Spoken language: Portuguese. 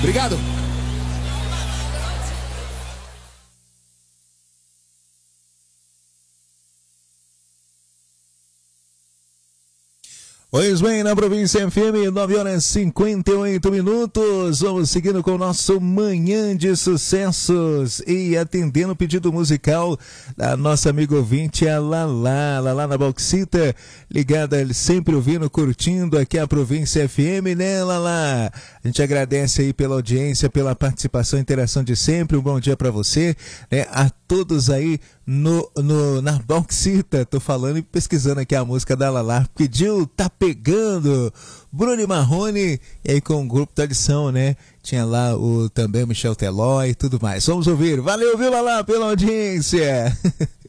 Obrigado. Pois bem, na Província FM, 9h58. Vamos seguindo com o nosso Manhã de Sucessos e atendendo o pedido musical da nossa amiga ouvinte, a Lala na Bauxita, ligada, sempre ouvindo, curtindo aqui a Província FM, né, Lala? A gente agradece aí pela audiência, pela participação e interação de sempre. Um bom dia para você, né? A todos aí na Bauxita. Tô falando e pesquisando aqui a música da Lala. Pediu Tá Pegando, Bruno Marrone, e aí com o grupo Tradição, né? Tinha lá também o Michel Teló e tudo mais. Vamos ouvir. Valeu, viu, Lala, pela audiência.